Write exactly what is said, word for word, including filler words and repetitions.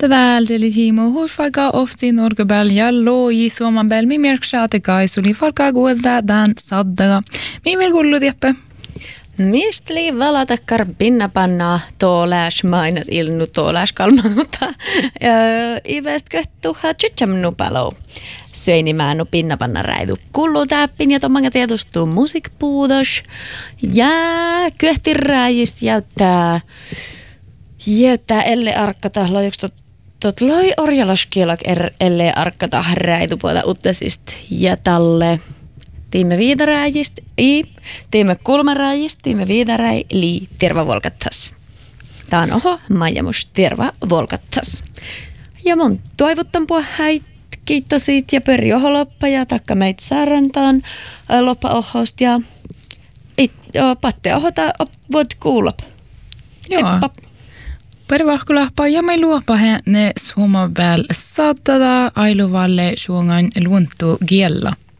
Täältä eli Timo Hurfaga ofti Norgebel ja loi Suomen bel mi merksaate kaisuli farka guolta dan saddaga. Mi vil kullu Jeppe? Mistli valata karbinna panna tooläs mainat ilnu tooläs kalmanuta. Iväst köttuha chicham palo. Söini mä pinna panna räidu kullu täppin ja tomanga tietustuu musiikpuutos. Ja köhti räjist jäyttää jäyttää elle arkata lojuks tot tot loi orjalaskielak er, elle arkata räidu puolta uttasist ja talle. Tiimme viidaräjist, i, tiimme kulmaräjist, tiimme viidaräi, li, terva volkattas. Tää on oho, majamus, terva volkattas. Ja mun toivottan puhua häit, kiittosit ja pöri oho loppa ja takka meit saarantaan loppa ohost ja it, jo, patte ohota, voit kuulla. Joo. Pervahkulahpa ja me luopa ne Suomen väl saattada ailuvalle suongan luontu giella.